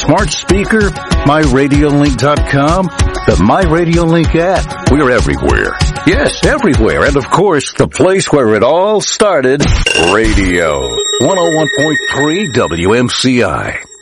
smart speaker, MyRadioLink.com, the MyRadioLink app. We're everywhere. Yes, everywhere. And of course, the place where it all started, radio. 101.3 WMCI.